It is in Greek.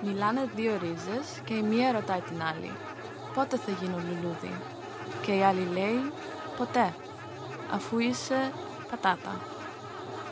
Μιλάνε δύο ρίζες και η μία ρωτάει την άλλη «Πότε θα γίνω λουλούδι?» Και η άλλη λέει «Ποτέ, αφού είσαι πατάτα».